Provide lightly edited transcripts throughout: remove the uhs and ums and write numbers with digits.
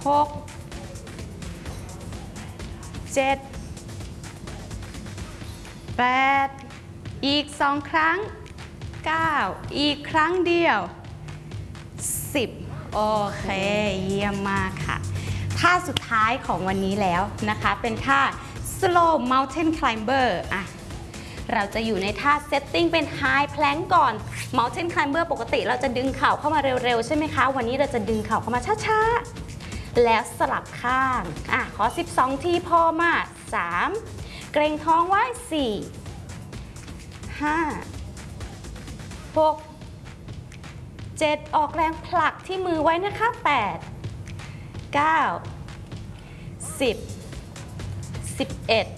6 7 8อีก2ครั้ง9อีกครั้งเดียว10โอเคเยี่ยมมากค่ะท่าสุดท้ายของวันนี้แล้วนะคะเป็นท่า slow mountain climber เราจะอยู่ในท่า setting เป็น high plank ก่อน mountain climber ปกติเราจะดึงเข่าเข้ามาเร็วๆใช่ไหมคะวันนี้เราจะดึงเข่าเข้ามาช้าๆแล้วสลับข้างขอ12ทีพอมา3เกรงท้องไว้4 5 6 7ออกแรงผลักที่มือไว้นะคะ8 9 10 11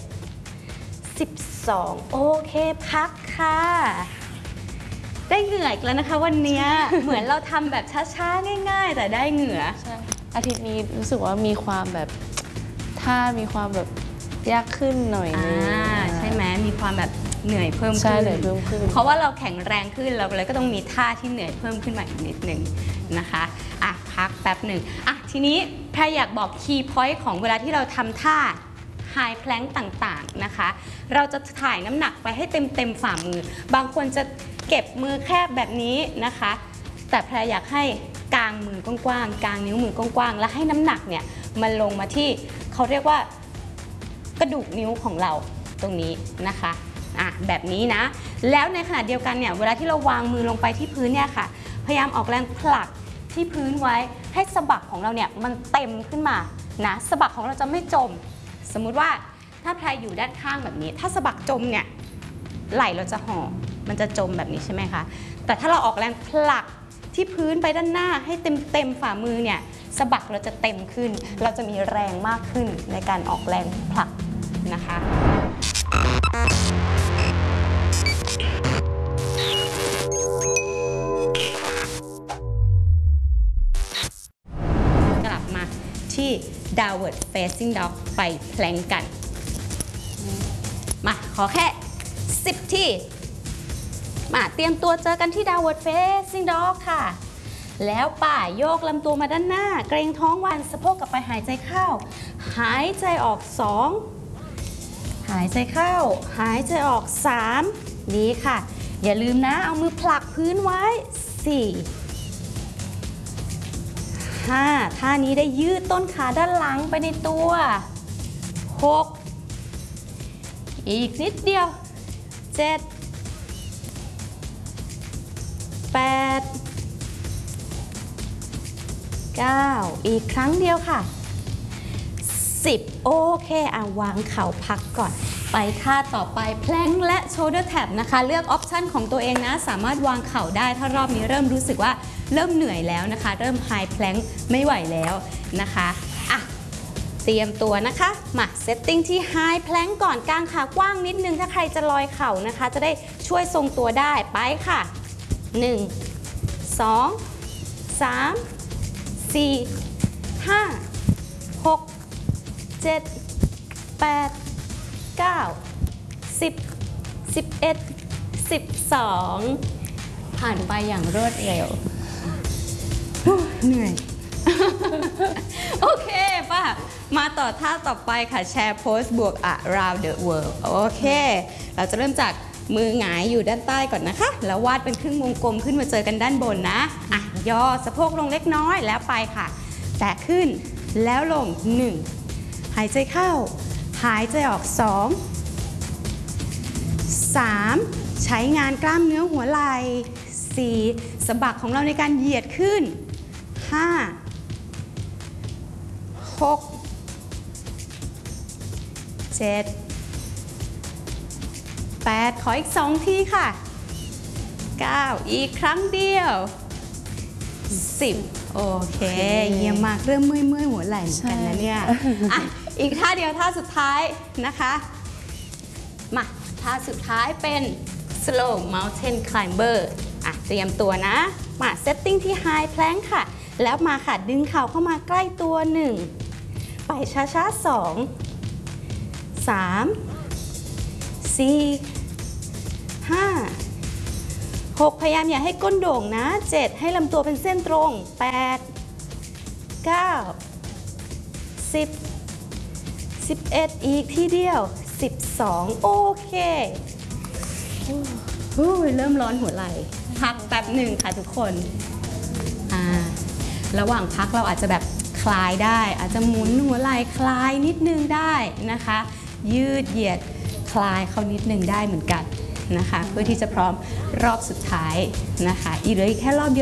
12โอเคพักค่ะได้เหงื่ออีกแล้วนะคะวันนี้ เหมือนเราทำแบบช้าๆง่ายๆแต่ได้เหงื่อใช่อาทิตย์นี้รู้สึกว่ามีความแบบท่ามีความแบบยากขึ้นหน่อยนึงใช่ไหมมีความแบบเหนื่อยเพิ่มขึ้นใช่เหนื่อยเพิ่มขึ้นเพราะว่าเราแข็งแรงขึ้นเราเลยก็ต้องมีท่าที่เหนื่อยเพิ่มขึ้นมาอีกนิดนึงนะคะพักแป๊บหนึ่งทีนี้แพรอยากบอกคีย์พอยต์ของเวลาที่เราทำท่าHigh Plank ต่างๆนะคะเราจะถ่ายน้ำหนักไปให้เต็มฝ่ามือบางคนจะเก็บมือแคบแบบนี้นะคะแต่แพรอยากให้กางมือกว้างๆกางนิ้วมือกว้างๆแล้วให้น้ำหนักเนี่ยมันลงมาที่เขาเรียกว่ากระดูกนิ้วของเราตรงนี้นะคะแบบนี้นะแล้วในขณะเดียวกันเนี่ยเวลาที่เราวางมือลงไปที่พื้นเนี่ยค่ะพยายามออกแรงผลักที่พื้นไว้ให้สะบักของเราเนี่ยมันเต็มขึ้นมานะสะบักของเราจะไม่จมสมมุติว่าถ้าแพรอยู่ด้านข้างแบบนี้ถ้าสะบักจมเนี่ยไหล่เราจะห่อมันจะจมแบบนี้ใช่ไหมคะแต่ถ้าเราออกแรงผลักที่พื้นไปด้านหน้าให้เต็มฝ่ามือเนี่ยสะบักเราจะเต็มขึ้นเราจะมีแรงมากขึ้นในการออกแรงผลักนะคะกลับมาที่ downward facing dog ไปแพลงกันมาขอแค่10ทีมาเตรียมตัวเจอกันที่ downward facing dog ค่ะแล้วป่าโยกลำตัวมาด้านหน้าเกรงท้องวันสะโพกกลับไปหายใจเข้าหายใจออก2หายใจเข้าหายใจออก3ดีค่ะอย่าลืมนะเอามือผลักพื้นไว้4 5ท่านี้ได้ยืดต้นขาด้านหลังไปในตัว6อีกนิดเดียว7 8 9อีกครั้งเดียวค่ะ10โอเควางเข่าพักก่อนไปท่าต่อไปแพลงและ shoulder tap นะคะเลือกออปชันของตัวเองนะสามารถวางเข่าได้ถ้ารอบนี้เริ่มรู้สึกว่าเริ่มเหนื่อยแล้วนะคะเริ่ม high plank ไม่ไหวแล้วนะคะเตรียมตัวนะคะมาเซตติ้งที่ high plank ก่อนกางขากว้างนิดนึงถ้าใครจะลอยเข่านะคะจะได้ช่วยทรงตัวได้ไปค่ะ1 2 3 4 5 6 7 8 9 10 11 12ผ่านไปอย่างรวดเร็วเหนื่อย โอเคป่ะมาต่อท่าต่อไปค่ะแชร์โพสบวก around the world โอเคเราจะเริ่มจากมือหงายอยู่ด้านใต้ก่อนนะคะแล้ววาดเป็นครึ่งวงกลมขึ้นมาเจอกันด้านบนนะย่อสะโพกลงเล็กน้อยแล้วไปค่ะแตะขึ้นแล้วลง1หายใจเข้าหายใจออก2 3ใช้งานกล้ามเนื้อหัวไหล่4สะบักของเราในการเหยียดขึ้น5 6 7 8ขออีก2ทีค่ะ9อีกครั้งเดียว10โอเคเยี่ยมมากเริ่มเมื่อยหัวไหล่เหมือนกันนะเนี่ยอีกท่าเดียวท่าสุดท้ายนะคะมาท่าสุดท้ายเป็น slow mountain climber เตรียมตัวนะมาเซตติ้งที่ high plank ค่ะแล้วมาค่ะดึงเข่าเข้ามาใกล้ตัว1ไปช้าๆ2 3 4 5 6พยายามอย่าให้ก้นโด่งนะ7ให้ลำตัวเป็นเส้นตรง8 9 10 11อีกทีเดียว12โอเคเริ่มร้อนหัวไหล่พักแป๊บหนึ่งค่ะทุกคนระหว่างพักเราอาจจะแบบคลายได้อาจจะหมุนหัวไหล่คลายนิดนึงได้นะคะยืดเหยียดคลายเขานิดนึงได้เหมือนกันนะคะเพื่อที่จะพร้อมรอบสุดท้ายนะคะอีกเหลืออีกแค่รอบเดียว